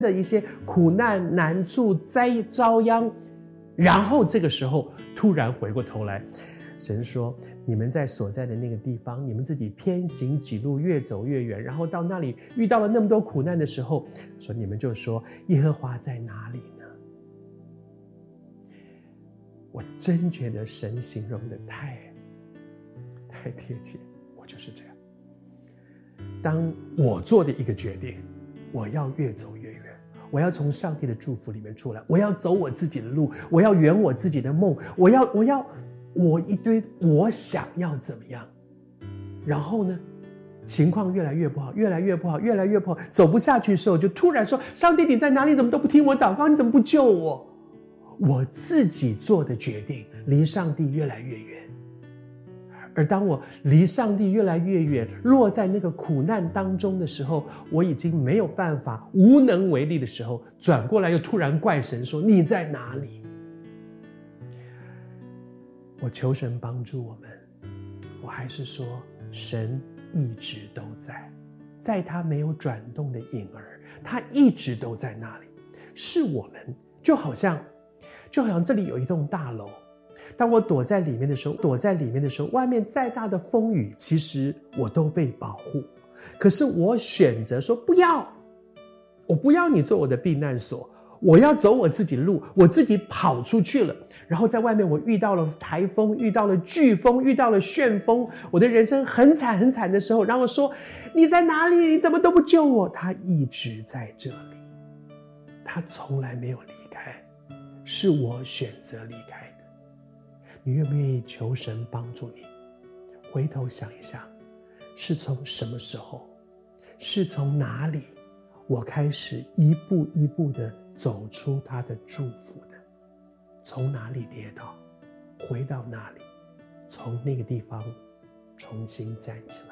的一些苦难、难处、遭殃，然后这个时候突然回过头来，神说你们在所在的那个地方，你们自己偏行己路，越走越远，然后到那里遇到了那么多苦难的时候，说你们就说耶和华在哪里呢？我真觉得神形容的太贴切，我就是这样。当我做的一个决定，我要越走越远，我要从上帝的祝福里面出来，我要走我自己的路，我要圆我自己的梦，我一堆我想要怎么样，然后呢，情况越来越不好，越来越不好，越来越不好，走不下去的时候，就突然说：上帝你在哪里？怎么都不听我祷告？你怎么不救我？我自己做的决定离上帝越来越远。而当我离上帝越来越远，落在那个苦难当中的时候，我已经没有办法，无能为力的时候，转过来又突然怪神说：你在哪里？我求神帮助我们，我还是说神一直都在他没有转动的影儿，他一直都在那里。是我们就好像这里有一栋大楼，当我躲在里面的时候，外面再大的风雨，其实我都被保护。可是我选择说不要，我不要你做我的避难所，我要走我自己的路，我自己跑出去了。然后在外面我遇到了台风，遇到了飓风，遇到了旋风，我的人生很惨很惨的时候，然后说你在哪里？你怎么都不救我？他一直在这里，他从来没有离开，是我选择离开的。你愿不愿意求神帮助你回头想一想，是从什么时候，是从哪里我开始一步一步的走出他的祝福的？从哪里跌倒，回到哪里，从那个地方重新站起来。